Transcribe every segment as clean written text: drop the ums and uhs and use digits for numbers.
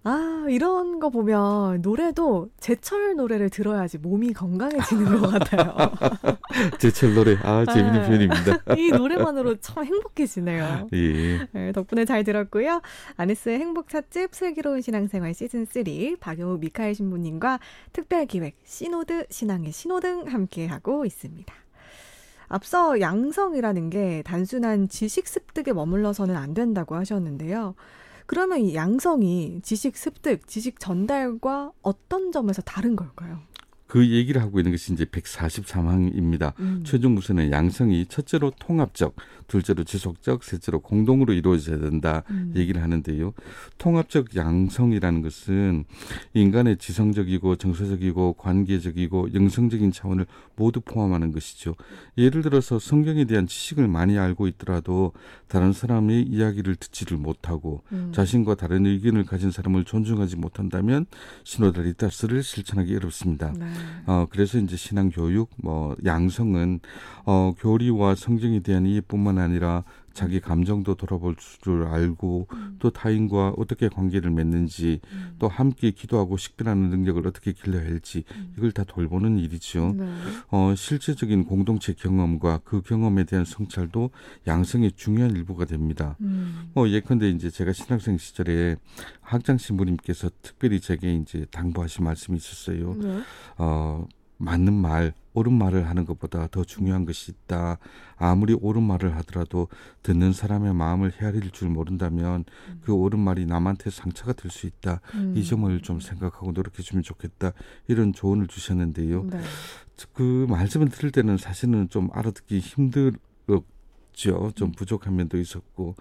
이런 거 보면 노래도 제철 노래를 들어야지 몸이 건강해지는 것 같아요. 제철 노래. 재밌는 표현입니다. 이 노래만으로 참 행복해지네요. 예. 네, 덕분에 잘 들었고요. 아네스의 행복 찻집 슬기로운 신앙생활 시즌3 박용욱 미카엘 신부님과 특별기획 시노드 신앙의 신호등 함께하고 있습니다. 앞서 양성이라는 게 단순한 지식 습득에 머물러서는 안 된다고 하셨는데요. 그러면 이 양성이 지식 습득, 지식 전달과 어떤 점에서 다른 걸까요? 그 얘기를 하고 있는 것이 이제 143항입니다. 최종 무선의 양성이 첫째로 통합적, 둘째로 지속적, 셋째로 공동으로 이루어져야 된다 얘기를 하는데요. 통합적 양성이라는 것은 인간의 지성적이고 정서적이고 관계적이고 영성적인 차원을 모두 포함하는 것이죠. 예를 들어서 성경에 대한 지식을 많이 알고 있더라도 다른 사람의 이야기를 듣지를 못하고 자신과 다른 의견을 가진 사람을 존중하지 못한다면 시노달리타스를 실천하기 어렵습니다. 네. 그래서 이제 신앙 교육, 양성은 교리와 성경에 대한 이해뿐만 아니라 자기 감정도 돌아볼 줄 알고 또 타인과 어떻게 관계를 맺는지 또 함께 기도하고 식별하는 능력을 어떻게 길러야 할지 이걸 다 돌보는 일이죠. 네. 실제적인 공동체 경험과 그 경험에 대한 성찰도 양성의 중요한 일부가 됩니다. 예컨대 이제 제가 신학생 시절에 학장 신부님께서 특별히 제게 이제 당부하신 말씀이 있었어요. 네. 맞는 말, 옳은 말을 하는 것보다 더 중요한 것이 있다. 아무리 옳은 말을 하더라도 듣는 사람의 마음을 헤아릴 줄 모른다면 그 옳은 말이 남한테 상처가 될 수 있다. 이 점을 좀 생각하고 노력해 주면 좋겠다. 이런 조언을 주셨는데요. 네. 그 말씀을 들을 때는 사실은 좀 알아듣기 힘들었죠. 좀 부족한 면도 있었고.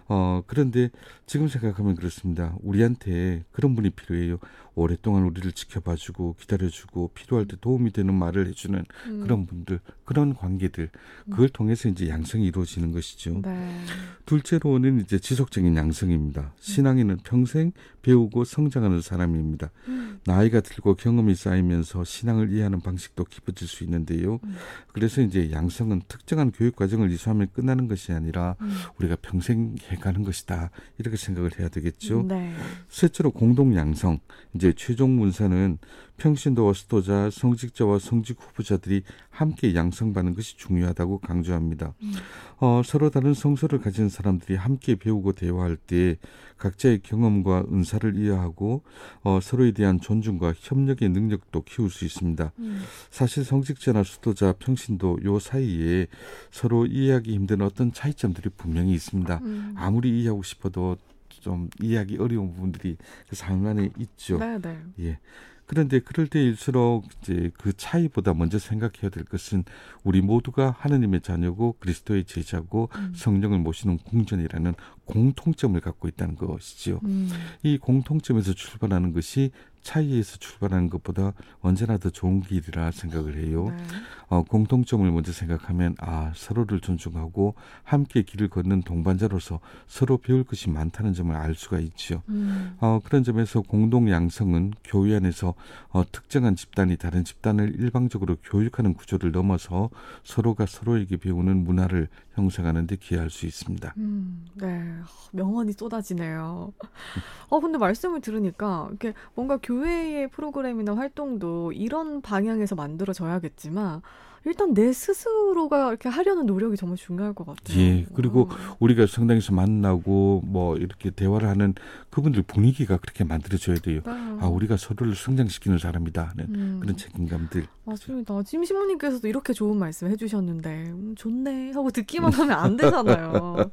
그런데 지금 생각하면 그렇습니다. 우리한테 그런 분이 필요해요. 오랫동안 우리를 지켜봐주고 기다려주고 필요할 때 도움이 되는 말을 해주는 그런 분들, 그런 관계들, 그걸 통해서 이제 양성이 이루어지는 것이죠. 네. 둘째로는 이제 지속적인 양성입니다. 신앙인은 평생 배우고 성장하는 사람입니다. 나이가 들고 경험이 쌓이면서 신앙을 이해하는 방식도 깊어질 수 있는데요. 그래서 이제 양성은 특정한 교육 과정을 이수하면 끝나는 것이 아니라 우리가 평생 해가는 것이다. 이렇게 생각을 해야 되겠죠. 네. 셋째로 공동 양성. 이제 최종 문서는 평신도와 수도자, 성직자와 성직 후보자들이 함께 양성받는 것이 중요하다고 강조합니다. 서로 다른 성소를 가진 사람들이 함께 배우고 대화할 때 각자의 경험과 은사를 이해하고 서로에 대한 존중과 협력의 능력도 키울 수 있습니다. 사실 성직자나 수도자, 평신도 요 사이에 서로 이해하기 힘든 어떤 차이점들이 분명히 있습니다. 아무리 이해하고 싶어도 좀 이해하기 어려운 부분들이 그 삶 안에 있죠. 네, 네. 예. 그런데 그럴 때일수록 이제 그 차이보다 먼저 생각해야 될 것은 우리 모두가 하느님의 자녀고 그리스도의 제자고 성령을 모시는 궁전이라는 공통점을 갖고 있다는 것이지요. 이 공통점에서 출발하는 것이 차이에서 출발하는 것보다 언제나 더 좋은 길이라 생각을 해요. 네. 공통점을 먼저 생각하면 서로를 존중하고 함께 길을 걷는 동반자로서 서로 배울 것이 많다는 점을 알 수가 있죠. 그런 점에서 공동 양성은 교회 안에서 특정한 집단이 다른 집단을 일방적으로 교육하는 구조를 넘어서 서로가 서로에게 배우는 문화를 형성하는 데 기여할 수 있습니다. 네. 명언이 쏟아지네요. 근데 말씀을 들으니까 이렇게 뭔가 교회의 프로그램이나 활동도 이런 방향에서 만들어져야겠지만 일단 내 스스로가 이렇게 하려는 노력이 정말 중요할 것 같아요. 예. 그리고 우리가 성당에서 만나고 이렇게 대화를 하는 그분들 분위기가 그렇게 만들어져야 돼요. 네. 우리가 서로를 성장시키는 사람이다 하는 그런 책임감들. 맞습니다. 지금 신부님께서도 이렇게 좋은 말씀 해주셨는데 좋네 하고 듣기만 하면 안 되잖아요.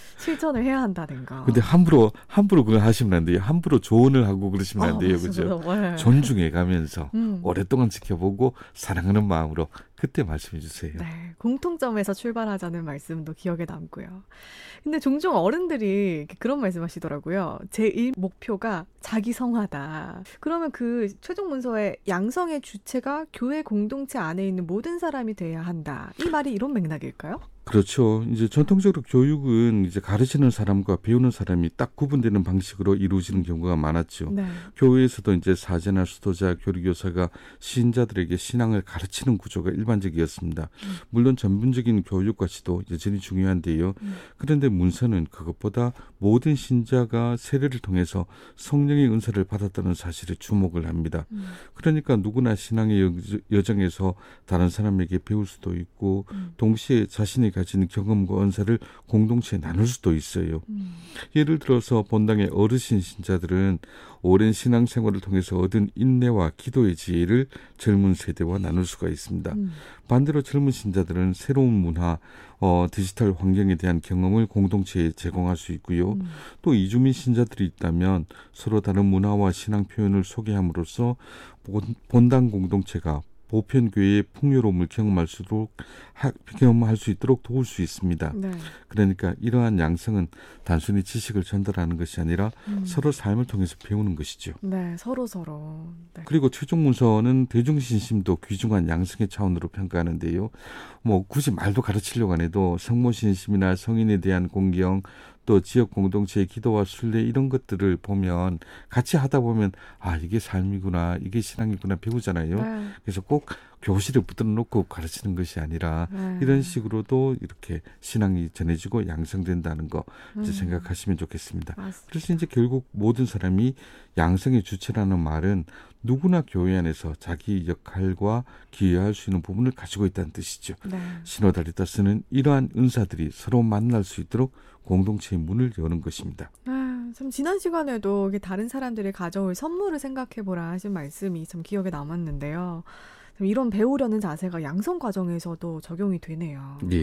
실천을 해야 한다든가. 근데 함부로 그걸 하시면 안 돼요. 함부로 조언을 하고 그러시면 안 돼요. 그죠? 네. 존중해 가면서 오랫동안 지켜보고 사랑하는 마음으로 그때 말씀해 주세요. 네, 공통점에서 출발하자는 말씀도 기억에 남고요. 근데 종종 어른들이 그런 말씀 하시더라고요. 제1 목표가 자기 성화다. 그러면 그 최종 문서의 양성의 주체가 교회 공동체 안에 있는 모든 사람이 돼야 한다. 이 말이 이런 맥락일까요? 그렇죠. 이제 전통적으로 교육은 이제 가르치는 사람과 배우는 사람이 딱 구분되는 방식으로 이루어지는 경우가 많았죠. 네. 교회에서도 이제 사제나 수도자, 교리교사가 신자들에게 신앙을 가르치는 구조가 일반 일반적이었습니다. 물론 전문적인 교육과 지도 여전히 중요한데요. 그런데 문서는 그것보다 모든 신자가 세례를 통해서 성령의 은사를 받았다는 사실에 주목을 합니다. 그러니까 누구나 신앙의 여정에서 다른 사람에게 배울 수도 있고 동시에 자신이 가진 경험과 은사를 공동체에 나눌 수도 있어요. 예를 들어서 본당의 어르신 신자들은 오랜 신앙생활을 통해서 얻은 인내와 기도의 지혜를 젊은 세대와 나눌 수가 있습니다. 반대로 젊은 신자들은 새로운 문화, 디지털 환경에 대한 경험을 공동체에 제공할 수 있고요. 또 이주민 신자들이 있다면 서로 다른 문화와 신앙 표현을 소개함으로써 본당 공동체가 보편교회의 풍요로움을 경험할 수 있도록 도울 수 있습니다. 네. 그러니까 이러한 양성은 단순히 지식을 전달하는 것이 아니라 서로 삶을 통해서 배우는 것이죠. 네, 서로. 네. 그리고 최종 문서는 대중신심도 귀중한 양성의 차원으로 평가하는데요. 뭐 굳이 말도 가르치려고 안 해도 성모신심이나 성인에 대한 공경, 또 지역 공동체의 기도와 순례 이런 것들을 보면 같이 하다 보면 아 이게 삶이구나 이게 신앙이구나 배우잖아요. 네. 그래서 꼭 교실에 붙들어 놓고 가르치는 것이 아니라 이런 식으로도 이렇게 신앙이 전해지고 양성된다는 거 이제 생각하시면 좋겠습니다. 맞습니다. 그래서 이제 결국 모든 사람이 양성의 주체라는 말은 누구나 교회 안에서 자기 역할과 기여할 수 있는 부분을 가지고 있다는 뜻이죠. 네. 시노다리타스는 이러한 은사들이 서로 만날 수 있도록 공동체의 문을 여는 것입니다. 참 지난 시간에도 이게 다른 사람들이 가져올 선물을 생각해보라 하신 말씀이 참 기억에 남았는데요. 이런 배우려는 자세가 양성 과정에서도 적용이 되네요. 예.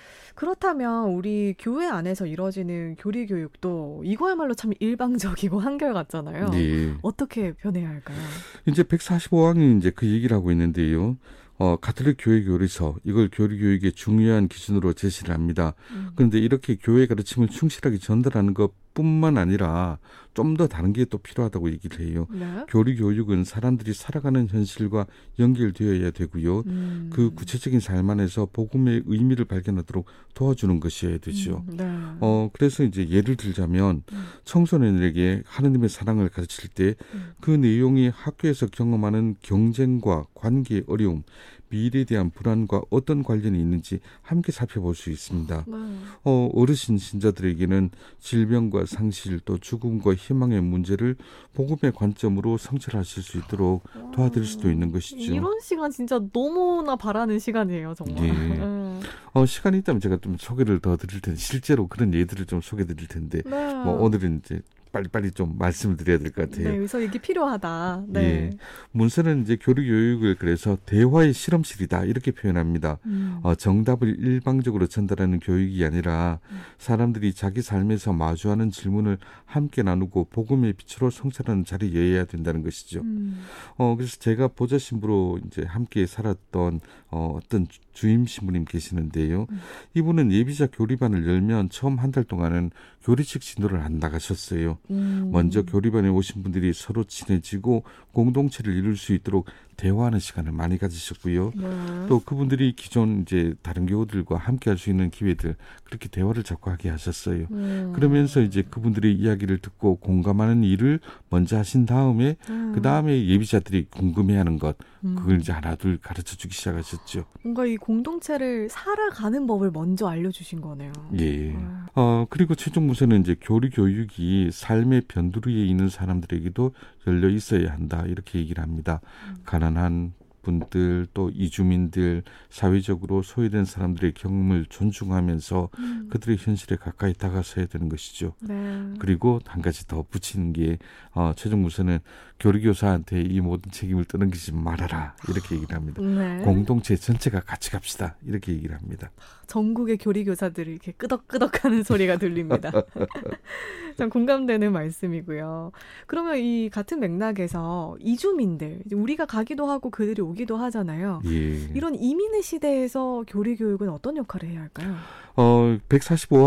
그렇다면 우리 교회 안에서 이루어지는 교리 교육도 이거야말로 참 일방적이고 한결같잖아요. 예. 어떻게 변해야 할까요? 이제 145항이 이제 그 얘기를 하고 있는데요. 가톨릭 교회 교리서 이걸 교리 교육의 중요한 기준으로 제시를 합니다. 그런데 이렇게 교회 가르침을 충실하게 전달하는 것뿐만 아니라 좀 더 다른 게 또 필요하다고 얘기를 해요. 네? 교리 교육은 사람들이 살아가는 현실과 연결되어야 되고요. 그 구체적인 삶 안에서 복음의 의미를 발견하도록 도와주는 것이어야 되죠. 네. 그래서 이제 예를 들자면 청소년에게 하느님의 사랑을 가르칠 때 그 내용이 학교에서 경험하는 경쟁과 관계의 어려움, 미래에 대한 불안과 어떤 관련이 있는지 함께 살펴볼 수 있습니다. 어르신 신자들에게는 질병과 상실 또 죽음과 희망의 문제를 복음의 관점으로 성찰하실 수 있도록 도와드릴 수도 있는 것이죠. 이런 시간 진짜 너무나 바라는 시간이에요, 정말. 예. 시간이 있다면 제가 좀 소개를 더 드릴 텐데 실제로 그런 예들을 좀 소개해 드릴 텐데 네. 뭐 오늘은 이제 빨리빨리 좀 말씀을 드려야 될 것 같아요. 네, 그래서 이게 필요하다. 네. 예. 문서는 이제 교리 교육을 그래서 대화의 실험실이다 이렇게 표현합니다. 정답을 일방적으로 전달하는 교육이 아니라 사람들이 자기 삶에서 마주하는 질문을 함께 나누고 복음의 빛으로 성찰하는 자리여야 된다는 것이죠. 그래서 제가 보좌 신부로 이제 함께 살았던 어떤 주임 신부님 계시는데요. 이분은 예비자 교리반을 열면 처음 한 달 동안은 교리식 진도를 안 나가셨어요. 먼저 교리반에 오신 분들이 서로 친해지고 공동체를 이룰 수 있도록 대화하는 시간을 많이 가지셨고요. 또 그분들이 기존 이제 다른 교우들과 함께 할 수 있는 기회들 그렇게 대화를 자꾸 하게 하셨어요. 그러면서 이제 그분들의 이야기를 듣고 공감하는 일을 먼저 하신 다음에 그 다음에 예비자들이 궁금해하는 것 그걸 이제 하나 둘 가르쳐 주기 시작하셨죠. 뭔가 이 공동체를 살아가는 법을 먼저 알려주신 거네요. 예. 그리고 최종 문서는 이제 교리 교육이 삶의 변두리에 있는 사람들에게도 열려 있어야 한다 이렇게 얘기를 합니다. 가난한 분들 또 이주민들 사회적으로 소외된 사람들의 경험을 존중하면서 그들의 현실에 가까이 다가서야 되는 것이죠. 네. 그리고 한 가지 더 붙이는 게 최종 문서는 교리교사한테 이 모든 책임을 떠넘기지 말아라 이렇게 얘기를 합니다. 네. 공동체 전체가 같이 갑시다 이렇게 얘기를 합니다. 전국의 교리교사들이 이렇게 끄덕끄덕하는 소리가 들립니다. 참 공감되는 말씀이고요. 그러면 이 같은 맥락에서 이주민들, 우리가 가기도 하고 그들이 오기도 하잖아요. 예. 이런 이민의 시대에서 교리 교육은 어떤 역할을 해야 할까요?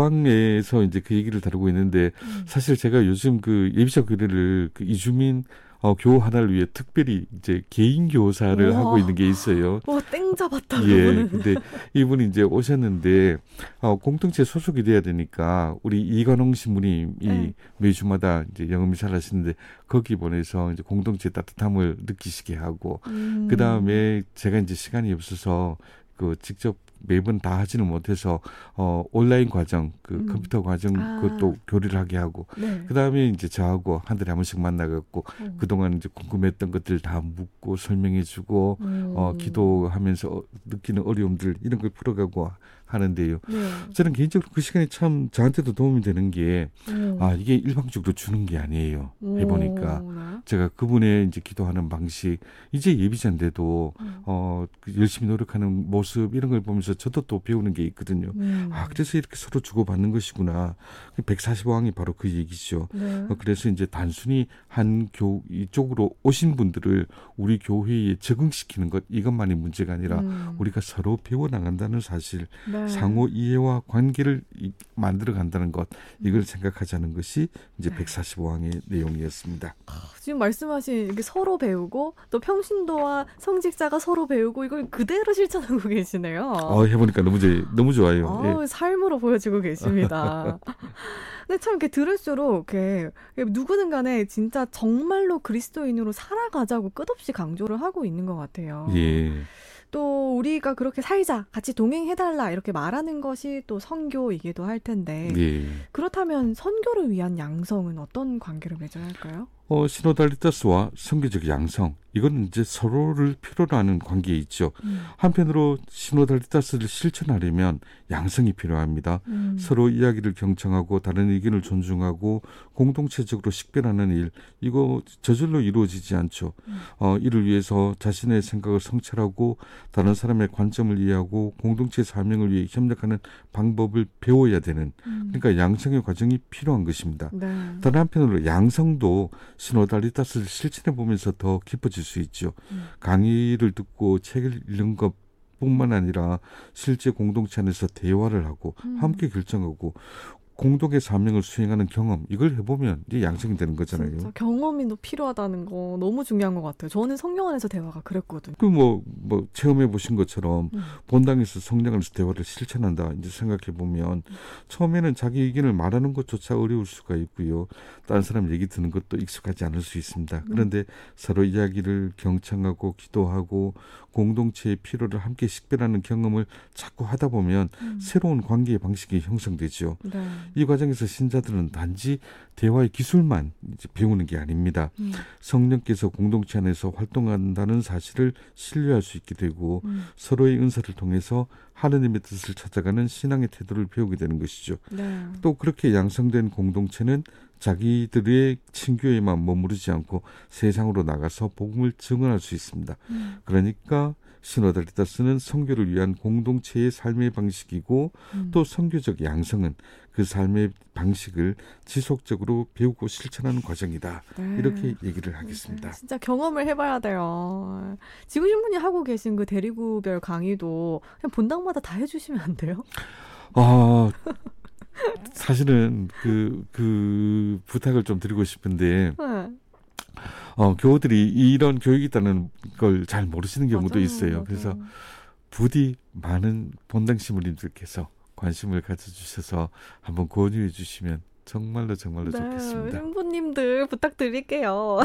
145항에서 이제 그 얘기를 다루고 있는데 사실 제가 요즘 그 예비자 교리를 그 이주민 교우 하나를 위해 특별히 이제 개인 교사를 우와. 하고 있는 게 있어요. 땡 잡았다. 예, 그거는. 근데 이분이 이제 오셨는데 공동체 소속이 돼야 되니까 우리 이관홍 신부님이 네. 매주마다 이제 영어미사를 하시는데 거기 보내서 이제 공동체 따뜻함을 느끼시게 하고 그 다음에 제가 이제 시간이 없어서 그 직접 매번 다 하지는 못해서 온라인 과정, 컴퓨터 과정 그것도 교류를 하게 하고 네. 그 다음에 이제 저하고 한 달에 한 번씩 만나갖고 그동안 이제 궁금했던 것들 다 묻고 설명해주고 기도하면서 느끼는 어려움들 이런 걸 풀어가고 하는데요. 네. 저는 개인적으로 그 시간이 참 저한테도 도움이 되는 게 이게 일방적으로 주는 게 아니에요. 해보니까 네. 제가 그분의 이제 기도하는 방식 이제 예비자인데도 열심히 노력하는 모습 이런 걸 보면서 저도 또 배우는 게 있거든요. 그래서 이렇게 서로 주고받는 것이구나. 145항이 바로 그 얘기죠. 네. 그래서 이제 단순히 이쪽으로 오신 분들을 우리 교회에 적응시키는 것 이것만이 문제가 아니라 우리가 서로 배워나간다는 사실 네. 상호 이해와 관계를 만들어 간다는 것 이걸 생각하자는 것이 이제 145항의 내용이었습니다. 지금 말씀하신 이렇게 서로 배우고 또 평신도와 성직자가 서로 배우고 이걸 그대로 실천하고 계시네요. 해보니까 너무 좋아요. 예. 삶으로 보여지고 계십니다. 근데 참 이렇게 들을수록 이렇게 누구든 간에 진짜 정말로 그리스도인으로 살아가자고 끝없이 강조를 하고 있는 것 같아요. 예. 또 우리가 그렇게 살자, 같이 동행해달라 이렇게 말하는 것이 또 선교이기도 할 텐데 예. 그렇다면 선교를 위한 양성은 어떤 관계를 맺어야 할까요? 시노달리타스와 선교적 양성 이건 이제 서로를 필요로 하는 관계에 있죠. 한편으로 시노달리타스를 실천하려면 양성이 필요합니다. 서로 이야기를 경청하고 다른 의견을 존중하고 공동체적으로 식별하는 일 이거 저절로 이루어지지 않죠. 이를 위해서 자신의 생각을 성찰하고 다른 사람의 관점을 이해하고 공동체 사명을 위해 협력하는 방법을 배워야 되는 그러니까 양성의 과정이 필요한 것입니다. 네. 다른 한편으로 양성도 시노달리타스를 실천해 보면서 더 깊어질 수 있죠. 강의를 듣고 책을 읽는 것뿐만 아니라 실제 공동체 안에서 대화를 하고 함께 결정하고 공동의 사명을 수행하는 경험 이걸 해보면 이제 양성이 되는 거잖아요. 진짜 경험이 또 필요하다는 거 너무 중요한 것 같아요. 저는 성령 안에서 대화가 그랬거든요. 뭐 체험해 보신 것처럼 본당에서 성령 안에서 대화를 실천한다 이제 생각해 보면 처음에는 자기 의견을 말하는 것조차 어려울 수가 있고요. 다른 사람 얘기 듣는 것도 익숙하지 않을 수 있습니다. 그런데 서로 이야기를 경청하고 기도하고 공동체의 필요를 함께 식별하는 경험을 자꾸 하다 보면 새로운 관계의 방식이 형성되죠. 네. 이 과정에서 신자들은 단지 대화의 기술만 이제 배우는 게 아닙니다. 성령께서 공동체 안에서 활동한다는 사실을 신뢰할 수 있게 되고 서로의 은사를 통해서 하느님의 뜻을 찾아가는 신앙의 태도를 배우게 되는 것이죠. 네. 또 그렇게 양성된 공동체는 자기들의 친교에만 머무르지 않고 세상으로 나가서 복음을 증언할 수 있습니다. 그러니까 시노달리타스는 선교를 위한 공동체의 삶의 방식이고 또 선교적 양성은 그 삶의 방식을 지속적으로 배우고 실천하는 과정이다. 네. 이렇게 얘기를 하겠습니다. 진짜 경험을 해봐야 돼요. 지구 신분이 하고 계신 그 대리구별 강의도 그냥 본당마다 다 해주시면 안 돼요? 사실은 그 부탁을 좀 드리고 싶은데 네. 교우들이 이런 교육이 있다는 걸 잘 모르시는 경우도 맞아요, 있어요. 맞아요. 그래서 부디 많은 본당 신부님들께서 관심을 가져주셔서 한번 권유해 주시면 정말로 좋겠습니다. 신부님들 부탁드릴게요.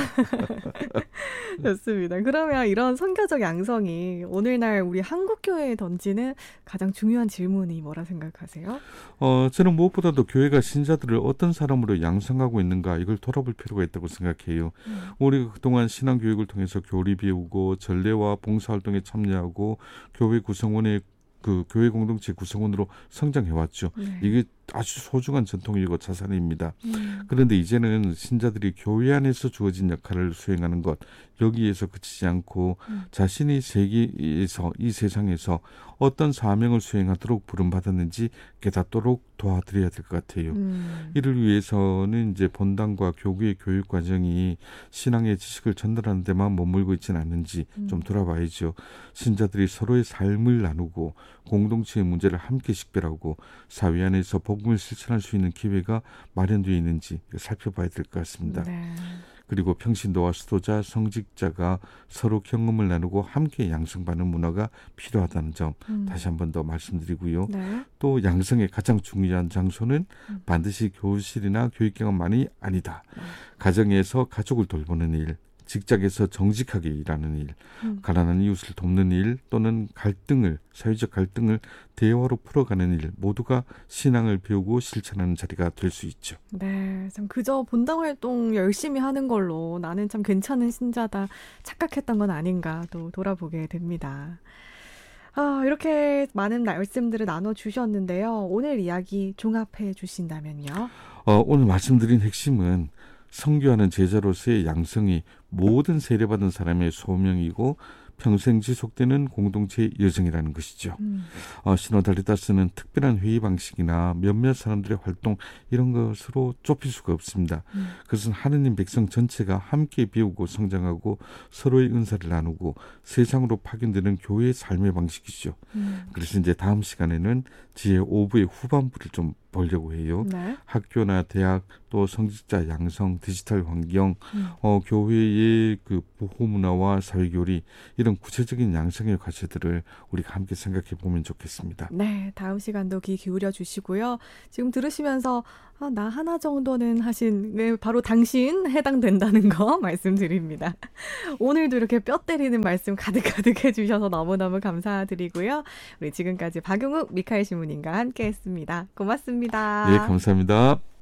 좋습니다. 그러면 이런 선교적 양성이 오늘날 우리 한국교회에 던지는 가장 중요한 질문이 뭐라 생각하세요? 저는 무엇보다도 교회가 신자들을 어떤 사람으로 양성하고 있는가 이걸 돌아볼 필요가 있다고 생각해요. 우리가 그동안 신앙교육을 통해서 교리 배우고 전례와 봉사활동에 참여하고 교회 구성원의 교회 공동체 구성원으로 성장해왔죠. 네. 이게 아주 소중한 전통이고 자산입니다. 그런데 이제는 신자들이 교회 안에서 주어진 역할을 수행하는 것 여기에서 그치지 않고 자신이 세계에서 이 세상에서 어떤 사명을 수행하도록 부름받았는지 깨닫도록 도와드려야 될 것 같아요. 이를 위해서는 이제 본당과 교구의 교육 과정이 신앙의 지식을 전달하는 데만 머물고 있지는 않는지 좀 돌아봐야죠. 신자들이 서로의 삶을 나누고 공동체의 문제를 함께 식별하고 사회 안에서 복음을 실천할 수 있는 기회가 마련되어 있는지 살펴봐야 될 것 같습니다. 네. 그리고 평신도와 수도자, 성직자가 서로 경험을 나누고 함께 양성받는 문화가 필요하다는 점 다시 한 번 더 말씀드리고요. 네. 또 양성의 가장 중요한 장소는 반드시 교실이나 교육기관만이 아니다. 가정에서 가족을 돌보는 일, 직장에서 정직하게 일하는 일, 가난한 이웃을 돕는 일 또는 사회적 갈등을 대화로 풀어가는 일 모두가 신앙을 배우고 실천하는 자리가 될 수 있죠. 네, 참 그저 본당활동 열심히 하는 걸로 나는 참 괜찮은 신자다 착각했던 건 아닌가 또 돌아보게 됩니다. 이렇게 많은 말씀들을 나눠주셨는데요. 오늘 이야기 종합해 주신다면요. 오늘 말씀드린 핵심은 선교하는 제자로서의 양성이 모든 세례받은 사람의 소명이고 평생 지속되는 공동체의 여정이라는 것이죠. 시노달리다스는 특별한 회의 방식이나 몇몇 사람들의 활동 이런 것으로 좁힐 수가 없습니다. 그것은 하느님 백성 전체가 함께 배우고 성장하고 서로의 은사를 나누고 세상으로 파견되는 교회의 삶의 방식이죠. 그래서 이제 다음 시간에는 지혜 5부의 후반부를 좀 보려고 해요. 네. 학교나 대학 또 성직자 양성, 디지털 환경, 교회의 그 보호 문화와 사회교리 이런 구체적인 양성의 과제들을 우리가 함께 생각해 보면 좋겠습니다. 네, 다음 시간도 귀 기울여 주시고요. 지금 들으시면서 나 하나 정도는 하신 바로 당신 해당된다는 거 말씀드립니다. 오늘도 이렇게 뼈 때리는 말씀 가득가득 해주셔서 너무너무 감사드리고요. 우리 지금까지 박용욱 미카엘 신부님과 함께했습니다. 고맙습니다. 예, 감사합니다.